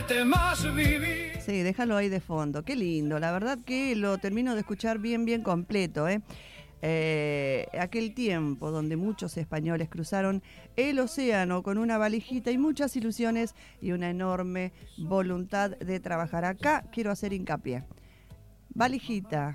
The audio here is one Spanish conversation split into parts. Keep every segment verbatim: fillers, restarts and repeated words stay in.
cueste más vivir. Sí, déjalo ahí de fondo. Qué lindo. La verdad que lo termino de escuchar bien, bien completo, ¿eh? Eh, aquel tiempo donde muchos españoles cruzaron el océano con una valijita y muchas ilusiones y una enorme voluntad de trabajar. Acá quiero hacer hincapié. Valijita,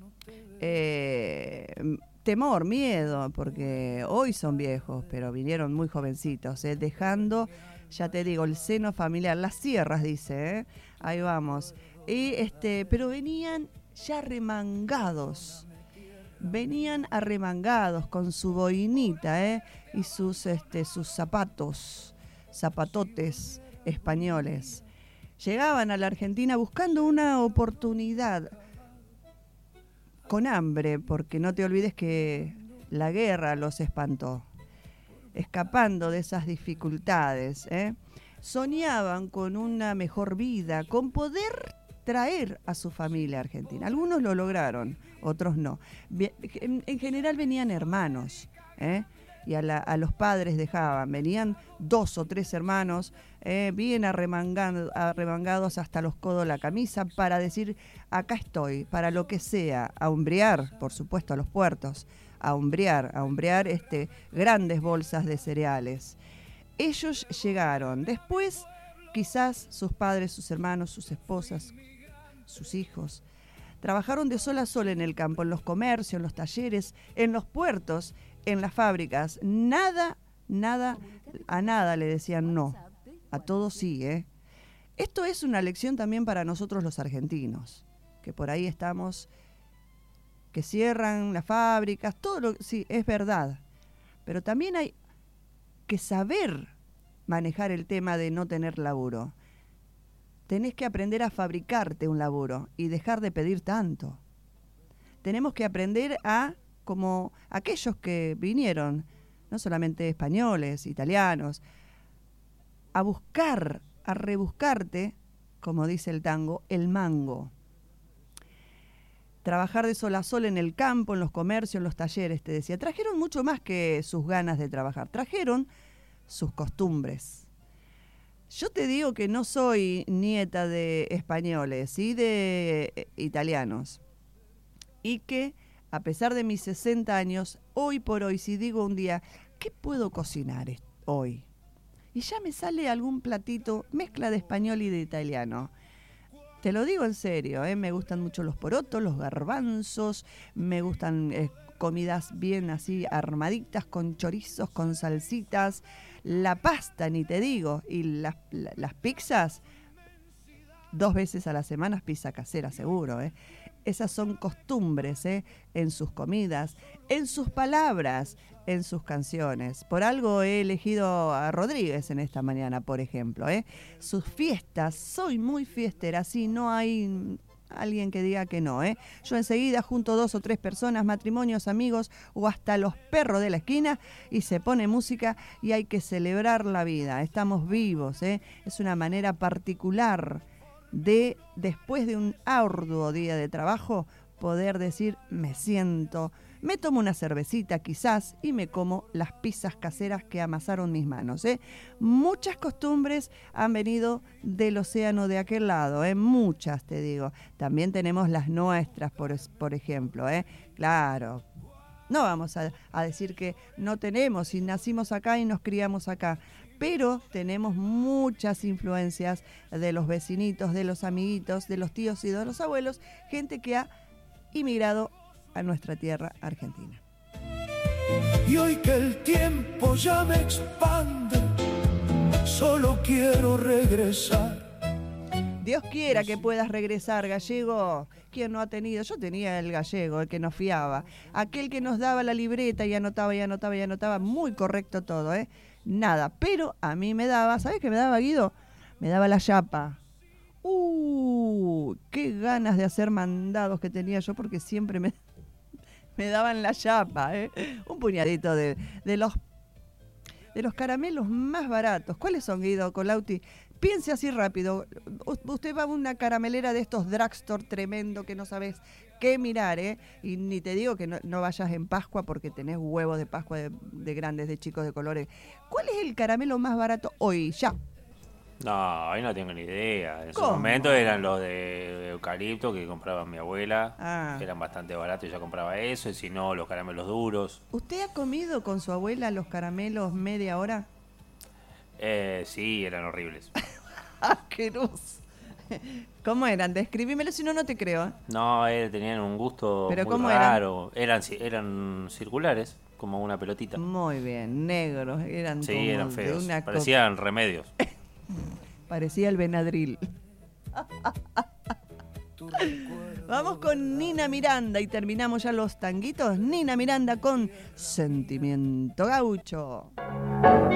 eh, temor, miedo, porque hoy son viejos, pero vinieron muy jovencitos, ¿eh? Dejando, ya te digo, el seno familiar, las sierras, dice, ¿eh? Ahí vamos. Y este, pero venían ya remangados. Venían arremangados con su boinita, ¿eh? Y sus, este, sus zapatos, zapatotes españoles. Llegaban a la Argentina buscando una oportunidad, con hambre, porque no te olvides que la guerra los espantó. Escapando de esas dificultades, ¿eh? Soñaban con una mejor vida, con poder traer a su familia a Argentina. Algunos lo lograron, otros no. En general venían hermanos, ¿eh? Y a, la, a los padres dejaban. Venían dos o tres hermanos, eh, bien arremangado, arremangados hasta los codos la camisa para decir, acá estoy, para lo que sea, a umbrear, por supuesto, a los puertos, a umbrear, a umbrear este, grandes bolsas de cereales. Ellos llegaron. Después, quizás sus padres, sus hermanos, sus esposas, sus hijos, trabajaron de sol a sol en el campo, en los comercios, en los talleres, en los puertos, en las fábricas. Nada, nada, a nada le decían no. A todo sí, ¿eh? Esto es una lección también para nosotros los argentinos, que por ahí estamos, que cierran las fábricas, todo lo, sí, es verdad. Pero también hay que saber manejar el tema de no tener laburo. Tenés que aprender a fabricarte un laburo y dejar de pedir tanto. Tenemos que aprender a, como aquellos que vinieron, no solamente españoles, italianos, a buscar, a rebuscarte, como dice el tango, el mango. Trabajar de sol a sol en el campo, en los comercios, en los talleres, te decía. Trajeron mucho más que sus ganas de trabajar. Trajeron sus costumbres. Yo te digo que no soy nieta de españoles, sí de italianos. Y que, a pesar de mis sesenta años, hoy por hoy, si digo un día, ¿qué puedo cocinar hoy? Y ya me sale algún platito, mezcla de español y de italiano. Te lo digo en serio, ¿eh? Me gustan mucho los porotos, los garbanzos, me gustan eh, comidas bien así armaditas, con chorizos, con salsitas, la pasta, ni te digo, y las, las pizzas, dos veces a la semana, pizza casera seguro, ¿eh? Esas son costumbres, ¿eh? En sus comidas, en sus palabras, en sus canciones. Por algo he elegido a Rodríguez en esta mañana, por ejemplo, ¿eh? Sus fiestas, soy muy fiestera, sí, no hay alguien que diga que no, ¿eh? Yo enseguida junto dos o tres personas, matrimonios, amigos o hasta los perros de la esquina y se pone música y hay que celebrar la vida. Estamos vivos, ¿eh? Es una manera particular de, después de un arduo día de trabajo, poder decir, me siento, me tomo una cervecita quizás y me como las pizzas caseras que amasaron mis manos, ¿eh? Muchas costumbres han venido del océano de aquel lado, ¿eh? Muchas, te digo. También tenemos las nuestras, por, por ejemplo, ¿eh? Claro, no vamos a, a decir que no tenemos, si nacimos acá y nos criamos acá, pero tenemos muchas influencias de los vecinitos, de los amiguitos, de los tíos y de los abuelos, gente que ha inmigrado a nuestra tierra argentina. Y hoy que el tiempo ya me expande, solo quiero regresar. Dios quiera que puedas regresar, gallego. ¿Quién no ha tenido? Yo tenía el gallego, el que nos fiaba. Aquel que nos daba la libreta y anotaba y anotaba y anotaba. Muy correcto todo, ¿eh? Nada. Pero a mí me daba, ¿sabés qué me daba, Guido? Me daba la chapa. ¡Uh! ¡Qué ganas de hacer mandados que tenía yo! Porque siempre me, me daban la chapa, ¿eh? Un puñadito de, de los de los caramelos más baratos. ¿Cuáles son, Guido Colauti? Piense así rápido. Usted va a una caramelera de estos drugstore tremendo que no sabes qué mirar, ¿eh? Y ni te digo que no, no vayas en Pascua porque tenés huevos de Pascua de, de grandes, de chicos, de colores. ¿Cuál es el caramelo más barato hoy? Ya. No, ahí no tengo ni idea. En su ¿Cómo? momento eran los de eucalipto que compraba mi abuela. Ah. Eran bastante baratos y ya compraba eso. Y si no, los caramelos duros. ¿Usted ha comido con su abuela los caramelos media hora? Eh, sí, eran horribles. Asqueroso. ¿Cómo eran? Describímelo, si no, no te creo. ¿eh? No, eh, tenían un gusto ¿Pero muy cómo raro. Eran? Eran, eran circulares, como una pelotita. Muy bien, negros. Eran Sí, como eran de feos. una co- Parecían remedios. Parecía el Benadryl. Vamos con Nina Miranda y terminamos ya los tanguitos. Nina Miranda con Sentimiento Gaucho.